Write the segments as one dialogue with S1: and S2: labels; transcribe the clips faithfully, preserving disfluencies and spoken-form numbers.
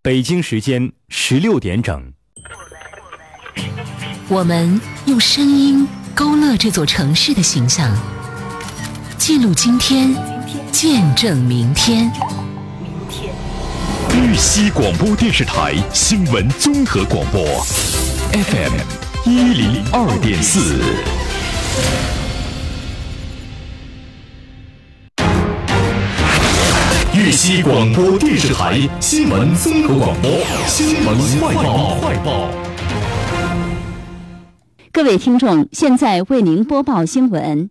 S1: 北京时间十六点整。
S2: 我们用声音勾勒这座城市的形象，记录今天，见证明天。
S3: 玉溪广播电视台新闻综合广播 F M 一零二点四。玉溪广播电视台新闻综合广播新闻快报。快报。
S4: 各位听众，现在为您播报新闻。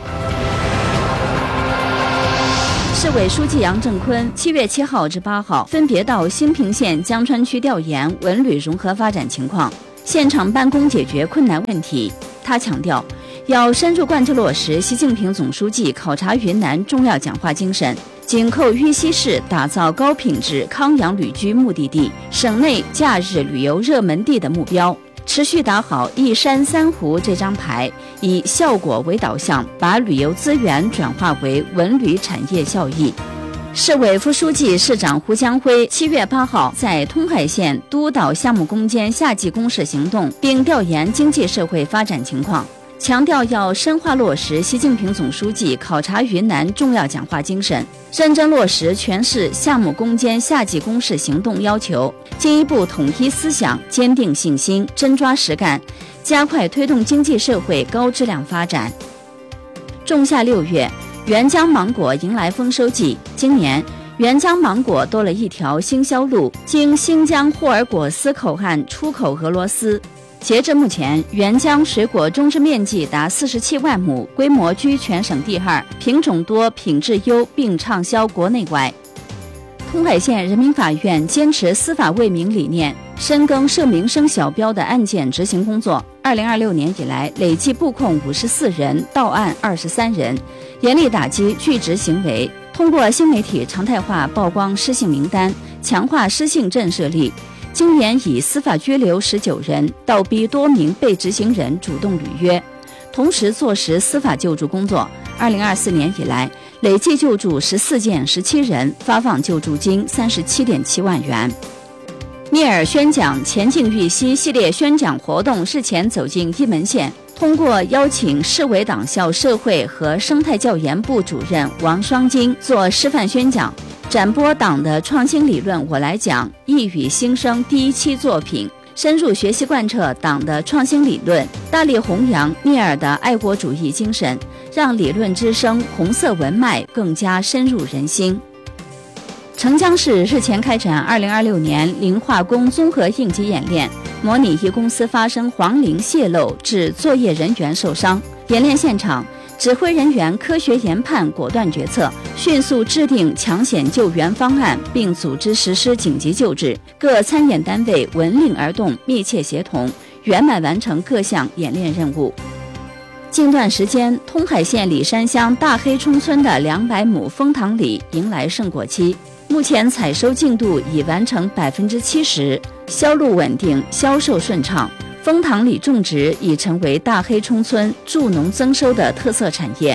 S4: 市委书记杨振坤七月七号至八号分别到兴平县江川区调研文旅融合发展情况，现场办公解决困难问题。他强调，要深入贯彻落实习近平总书记考察云南重要讲话精神，紧扣玉溪市打造高品质康养旅居目的地、省内假日旅游热门地的目标，持续打好一山三湖这张牌，以效果为导向，把旅游资源转化为文旅产业效益。市委副书记、市长胡江辉七月八号在通海县督导项目攻坚夏季攻势行动，并调研经济社会发展情况，强调要深化落实习近平总书记考察云南重要讲话精神，认真落实全市项目攻坚夏季攻势行动要求，进一步统一思想，坚定信心，真抓实干，加快推动经济社会高质量发展。仲夏六月，沅江芒果迎来丰收季，今年沅江芒果多了一条新销路，经新疆霍尔果斯口岸出口俄罗斯。截至目前，沅江水果种植面积达四十七万亩，规模居全省第二，品种多，品质优，并畅销国内外。通海县人民法院坚持司法为民理念，深耕涉民生小标的案件执行工作。二零二六年以来，累计布控五十四人，到案二十三人，严厉打击拒执行为。通过新媒体常态化曝光失信名单，强化失信震慑力。今年以司法拘留十九人，倒逼多名被执行人主动履约，同时做实司法救助工作。二零二四年以来，累计救助十四件十七人，发放救助金三十七点七万元。聂耳宣讲前进玉溪系列宣讲活动日前走进一门县，通过邀请市委党校社会和生态教研部主任王双金做示范宣讲，展播党的创新理论我来讲一语新生第一期作品，深入学习贯彻党的创新理论，大力弘扬聂耳的爱国主义精神，让理论之声红色文脉更加深入人心。澄江市日前开展二零二六年磷化工综合应急演练，模拟一公司发生黄磷泄漏致作业人员受伤。演练现场，指挥人员科学研判，果断决策，迅速制定抢险救援方案，并组织实施紧急救治。各参演单位闻令而动，密切协同，圆满完成各项演练任务。近段时间，通海县里山乡大黑冲村的两百亩枫糖李迎来盛果期，目前采收进度已完成百分之七十，销路稳定，销售顺畅。枫糖李种植已成为大黑冲村助农增收的特色产业。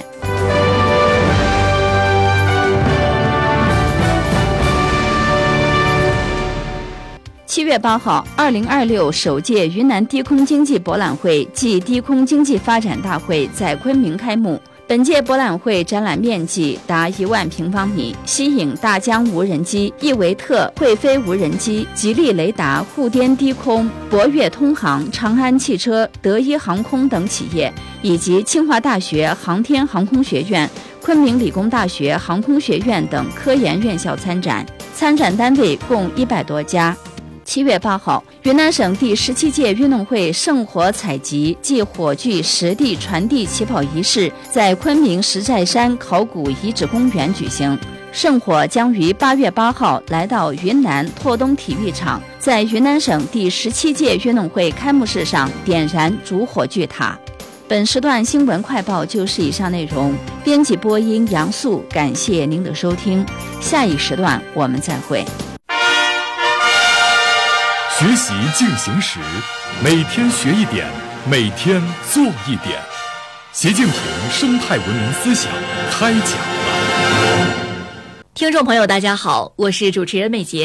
S4: 七月八号，二零二六首届云南低空经济博览会暨低空经济发展大会在昆明开幕。本届博览会展览面积达一万平方米，吸引大疆无人机、易维特会飞无人机、吉利雷达、沪滇低空、博越通航、长安汽车、德一航空等企业，以及清华大学航天航空学院、昆明理工大学航空学院等科研院校参展，参展单位共一百多家。七月八号，云南省第十七届运动会圣火采集暨火炬实地传递起跑仪式在昆明石寨山考古遗址公园举行。圣火将于八月八号来到云南拓东体育场，在云南省第十七届运动会开幕式上点燃主火炬塔。本时段新闻快报就是以上内容，编辑播音杨素，感谢您的收听，下一时段我们再会。
S3: 学习进行时，每天学一点，每天做一点。习近平生态文明思想开讲了。
S5: 听众朋友大家好，我是主持人美杰。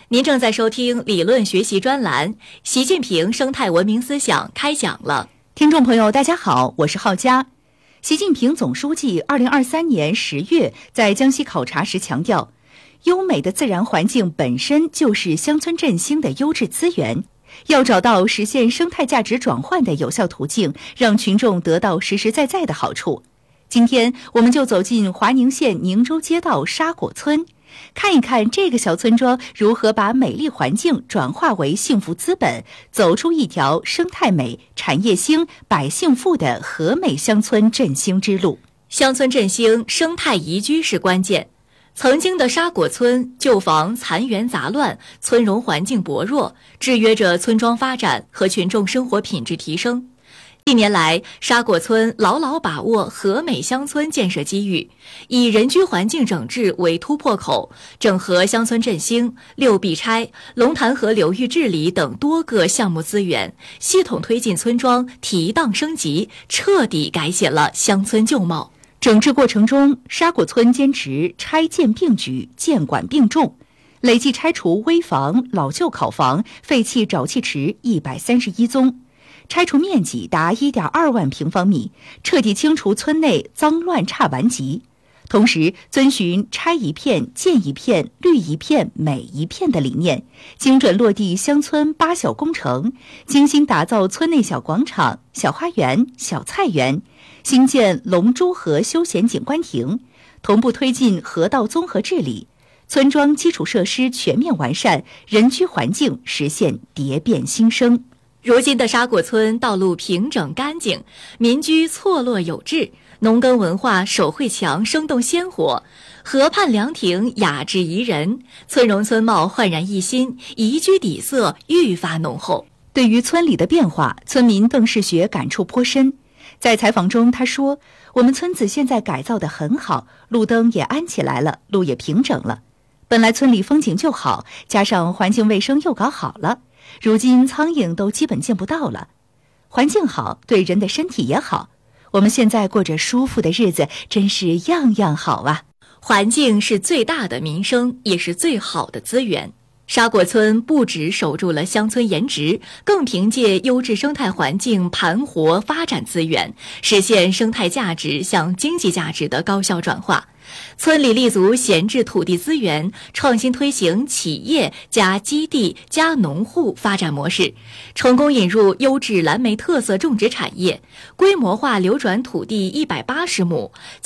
S5: 您正在收听理论学习专栏《习近平生态文明思想》开讲了。
S6: 听众朋友大家好，我是浩佳。习近平总书记二零二三年十月在江西考察时强调，优美的自然环境本身就是乡村振兴的优质资源，要找到实现生态价值转换的有效途径，让群众得到实实在在的好处。今天我们就走进华宁县宁州街道沙果村，看一看这个小村庄如何把美丽环境转化为幸福资本，走出一条生态美、产业兴、百姓富的和美乡村振兴之路。
S5: 乡村振兴，生态宜居是关键。曾经的沙果村旧房残垣杂乱，村容环境薄弱，制约着村庄发展和群众生活品质提升。近年来，沙果村牢牢把握和美乡村建设机遇，以人居环境整治为突破口，整合乡村振兴、六必拆、龙潭河流域治理等多个项目资源，系统推进村庄提档升级，彻底改写了乡村旧貌。
S6: 整治过程中，沙果村坚持拆建并举、建管并重，累计拆除危房、老旧考房、废弃沼气池一百三十一宗，拆除面积达 一点二万平方米，彻底清除村内脏乱差顽疾。同时遵循拆一片、建一片、绿一片、美一片的理念，精准落地乡村八小工程，精心打造村内小广场、小花园、小菜园，新建龙珠河休闲景观亭，同步推进河道综合治理，村庄基础设施全面完善，人居环境实现蝶变新生。
S5: 如今的沙果村道路平整干净，民居错落有致，农耕文化手绘墙生动鲜活，河畔凉亭雅致宜人，村容村貌焕然一新，宜居底色愈发浓厚。
S6: 对于村里的变化，村民邓世学感触颇深。在采访中他说，我们村子现在改造得很好，路灯也安起来了，路也平整了。本来村里风景就好，加上环境卫生又搞好了，如今苍蝇都基本见不到了。环境好，对人的身体也好，我们现在过着舒服的日子，真是样样好啊。
S5: 环境是最大的民生，也是最好的资源。沙果村不只守住了乡村颜值，更凭借优质生态环境盘活发展资源，实现生态价值向经济价值的高效转化。村里立足闲置土地资源，创新推行企业加基地加农户发展模式，成功引入优质蓝莓特色种植产业，规模化流转土地一百八十亩，